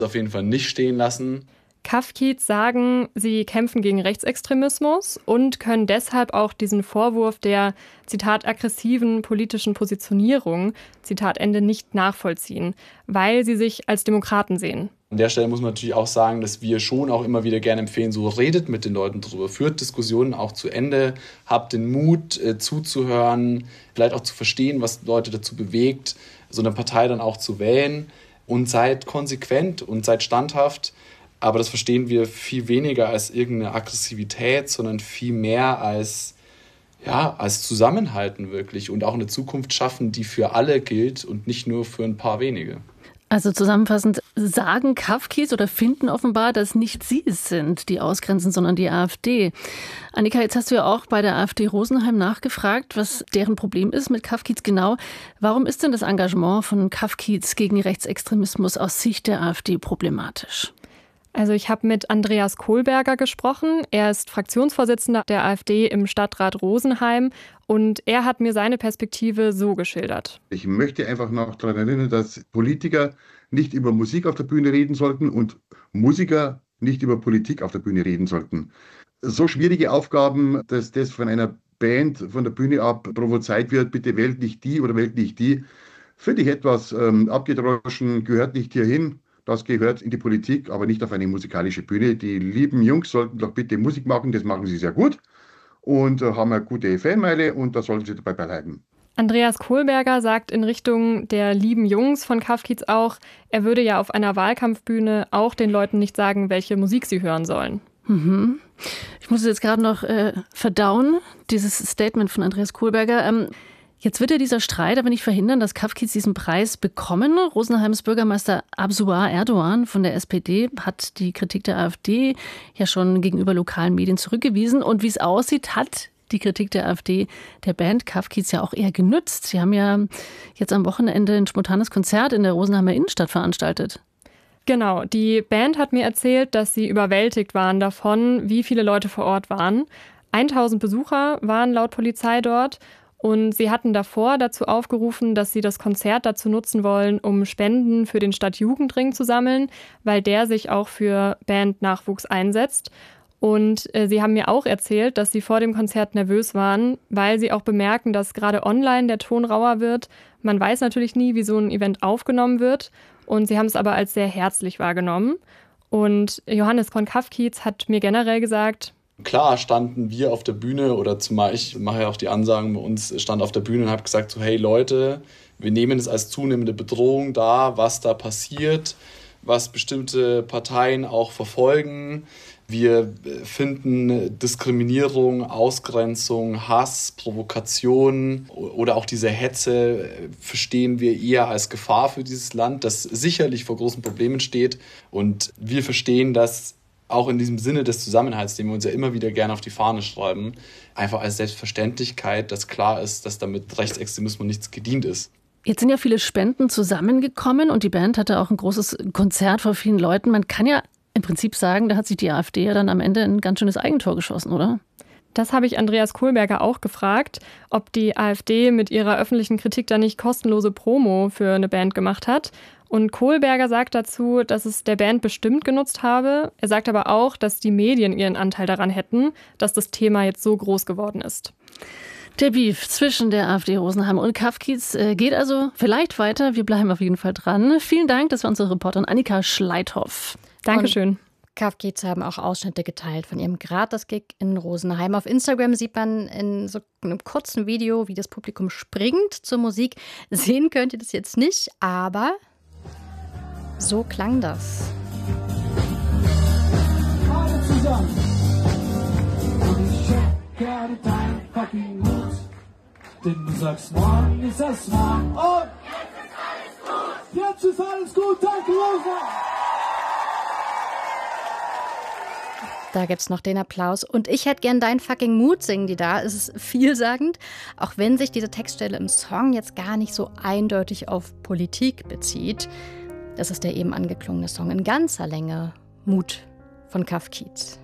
auf jeden Fall nicht stehen lassen. Kaff-Kiez sagen, sie kämpfen gegen Rechtsextremismus und können deshalb auch diesen Vorwurf der, Zitat, aggressiven politischen Positionierung, Zitat Ende, nicht nachvollziehen, weil sie sich als Demokraten sehen. An der Stelle muss man natürlich auch sagen, dass wir schon auch immer wieder gerne empfehlen, so redet mit den Leuten drüber, führt Diskussionen auch zu Ende, habt den Mut zuzuhören, vielleicht auch zu verstehen, was Leute dazu bewegt, so eine Partei dann auch zu wählen und seid konsequent und seid standhaft. Aber das verstehen wir viel weniger als irgendeine Aggressivität, sondern viel mehr als Zusammenhalten wirklich und auch eine Zukunft schaffen, die für alle gilt und nicht nur für ein paar wenige. Also zusammenfassend sagen Kaff-Kiez oder finden offenbar, dass nicht sie es sind, die ausgrenzen, sondern die AfD. Annika, jetzt hast du ja auch bei der AfD Rosenheim nachgefragt, was deren Problem ist mit Kaff-Kiez genau. Warum ist denn das Engagement von Kaff-Kiez gegen Rechtsextremismus aus Sicht der AfD problematisch? Also ich habe mit Andreas Kohlberger gesprochen. Er ist Fraktionsvorsitzender der AfD im Stadtrat Rosenheim und er hat mir seine Perspektive so geschildert. Ich möchte einfach noch daran erinnern, dass Politiker nicht über Musik auf der Bühne reden sollten und Musiker nicht über Politik auf der Bühne reden sollten. So schwierige Aufgaben, dass das von einer Band von der Bühne ab prophezeit wird, bitte wählt nicht die oder wählt nicht die, finde ich etwas abgedroschen, gehört nicht hierhin. Das gehört in die Politik, aber nicht auf eine musikalische Bühne. Die lieben Jungs sollten doch bitte Musik machen, das machen sie sehr gut und haben eine gute Fanmeile und da sollten sie dabei bleiben. Andreas Kohlberger sagt in Richtung der lieben Jungs von Kaff-Kiez auch, er würde ja auf einer Wahlkampfbühne auch den Leuten nicht sagen, welche Musik sie hören sollen. Ich muss es jetzt gerade noch verdauen, dieses Statement von Andreas Kohlberger. Jetzt wird ja dieser Streit aber nicht verhindern, dass Kaff-Kiez diesen Preis bekommen. Rosenheims Bürgermeister Absuar Erdogan von der SPD hat die Kritik der AfD ja schon gegenüber lokalen Medien zurückgewiesen. Und wie es aussieht, hat die Kritik der AfD der Band Kaff-Kiez ja auch eher genützt. Sie haben ja jetzt am Wochenende ein spontanes Konzert in der Rosenheimer Innenstadt veranstaltet. Genau, die Band hat mir erzählt, dass sie überwältigt waren davon, wie viele Leute vor Ort waren. 1000 Besucher waren laut Polizei dort. Und sie hatten davor dazu aufgerufen, dass sie das Konzert dazu nutzen wollen, um Spenden für den Stadtjugendring zu sammeln, weil der sich auch für Bandnachwuchs einsetzt. Und sie haben mir auch erzählt, dass sie vor dem Konzert nervös waren, weil sie auch bemerken, dass gerade online der Ton rauer wird. Man weiß natürlich nie, wie so ein Event aufgenommen wird. Und sie haben es aber als sehr herzlich wahrgenommen. Und Johannes von Kaff-Kiez hat mir generell gesagt, klar standen wir auf der Bühne oder zumal ich mache ja auch die Ansagen bei uns, stand auf der Bühne und habe gesagt so, hey Leute, wir nehmen es als zunehmende Bedrohung da, was da passiert, was bestimmte Parteien auch verfolgen. Wir finden Diskriminierung, Ausgrenzung, Hass, Provokation oder auch diese Hetze verstehen wir eher als Gefahr für dieses Land, das sicherlich vor großen Problemen steht. Und wir verstehen das auch in diesem Sinne des Zusammenhalts, den wir uns ja immer wieder gerne auf die Fahne schreiben, einfach als Selbstverständlichkeit, dass klar ist, dass damit Rechtsextremismus nichts gedient ist. Jetzt sind ja viele Spenden zusammengekommen und die Band hatte auch ein großes Konzert vor vielen Leuten. Man kann ja im Prinzip sagen, da hat sich die AfD ja dann am Ende ein ganz schönes Eigentor geschossen, oder? Das habe ich Andreas Kohlberger auch gefragt, ob die AfD mit ihrer öffentlichen Kritik da nicht kostenlose Promo für eine Band gemacht hat. Und Kohlberger sagt dazu, dass es der Band bestimmt genutzt habe. Er sagt aber auch, dass die Medien ihren Anteil daran hätten, dass das Thema jetzt so groß geworden ist. Der Beef zwischen der AfD Rosenheim und Kaff-Kiez geht also vielleicht weiter. Wir bleiben auf jeden Fall dran. Vielen Dank, das war unsere Reporterin Annika Schleithoff. Dankeschön. Kaff-Kiez haben auch Ausschnitte geteilt von ihrem Gratis-Gig in Rosenheim. Auf Instagram sieht man in so einem kurzen Video, wie das Publikum springt zur Musik. Sehen könnt ihr das jetzt nicht, aber so klang das. Alle zusammen. Und ich checke dein fucking Mut. Denn du sagst, morgen ist das morgen. Und jetzt ist alles gut. Danke, Rosa. Da gibt's noch den Applaus. Und ich hätte gern dein fucking Mut, singen die da. Es ist vielsagend, auch wenn sich diese Textstelle im Song jetzt gar nicht so eindeutig auf Politik bezieht. Das ist der eben angeklungene Song in ganzer Länge, Mut von Kaff-Kiez.